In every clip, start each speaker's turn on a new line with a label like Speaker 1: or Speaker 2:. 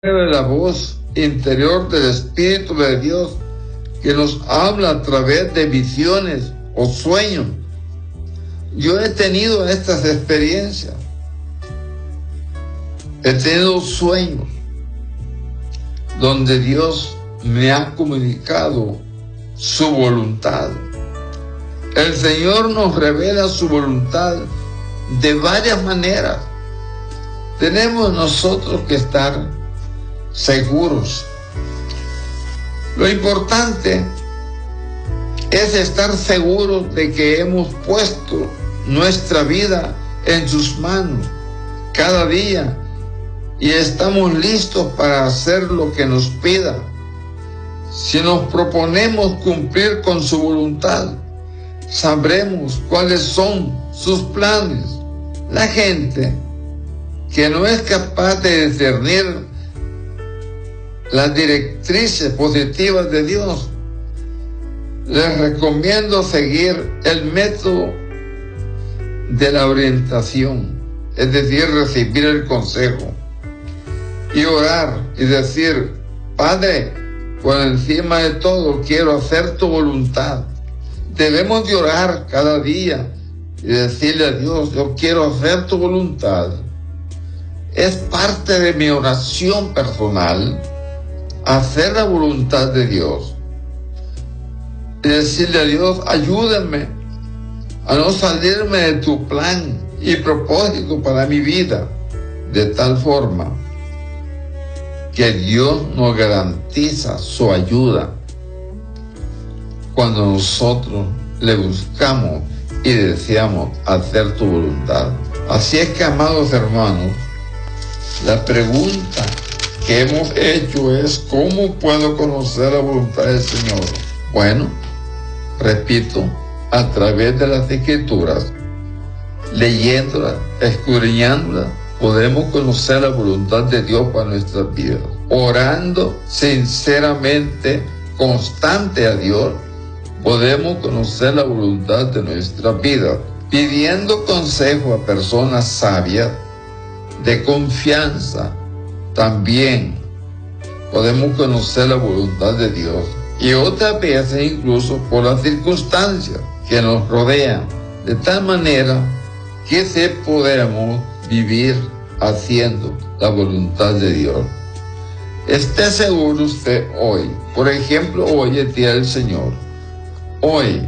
Speaker 1: la voz interior del Espíritu de Dios que nos habla a través de visiones o sueños. Yo he tenido estas experiencias. He tenido sueños donde Dios me ha comunicado su voluntad. El Señor nos revela su voluntad de varias maneras. Tenemos nosotros que estar seguros. Lo importante es estar seguros de que hemos puesto nuestra vida en sus manos cada día y estamos listos para hacer lo que nos pida. Si nos proponemos cumplir con su voluntad, sabremos cuáles son sus planes. La gente que no es capaz de discernir las directrices positivas de Dios, les recomiendo seguir el método de la orientación, es decir, recibir el consejo y orar y decir: Padre, por encima de todo quiero hacer tu voluntad. Debemos de orar cada día y decirle a Dios: yo quiero hacer tu voluntad. Es parte de mi oración personal hacer la voluntad de Dios y decirle a Dios: ayúdame a no salirme de tu plan y propósito para mi vida, de tal forma que Dios nos garantiza su ayuda cuando nosotros le buscamos y deseamos hacer tu voluntad. Así es que, amados hermanos, la pregunta que hemos hecho es: ¿cómo puedo conocer la voluntad del Señor? Bueno, repito, a través de las Escrituras, leyéndolas, escudriñándolas, podemos conocer la voluntad de Dios para nuestras vidas. Orando sinceramente, constante a Dios, podemos conocer la voluntad de nuestras vidas. Pidiendo consejo a personas sabias, de confianza, también podemos conocer la voluntad de Dios. Y otras veces incluso por las circunstancias que nos rodean, de tal manera que se podemos vivir haciendo la voluntad de Dios. Esté seguro usted hoy, por ejemplo, hoy es día del Señor. Hoy,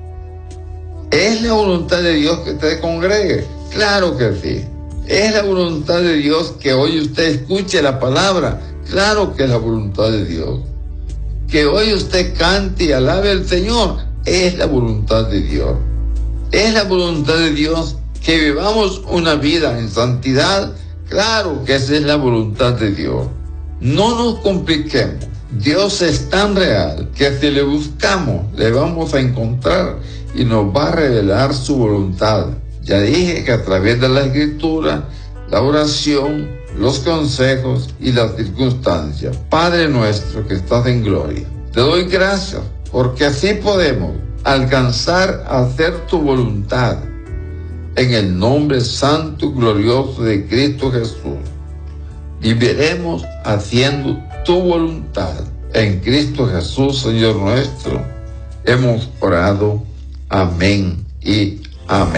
Speaker 1: ¿es la voluntad de Dios que usted congregue? Claro que sí. ¿Es la voluntad de Dios que hoy usted escuche la palabra? Claro que es la voluntad de Dios. Que hoy usted cante y alabe al Señor, es la voluntad de Dios. Es la voluntad de Dios que vivamos una vida en santidad. Claro que esa es la voluntad de Dios. No nos compliquemos. Dios es tan real que si le buscamos, le vamos a encontrar y nos va a revelar su voluntad. Ya dije que a través de la Escritura, la oración, los consejos y las circunstancias. Padre nuestro que estás en gloria, te doy gracias porque así podemos alcanzar a hacer tu voluntad. En el nombre santo y glorioso de Cristo Jesús, viviremos haciendo tu voluntad. En Cristo Jesús, Señor nuestro, hemos orado. Amén y amén.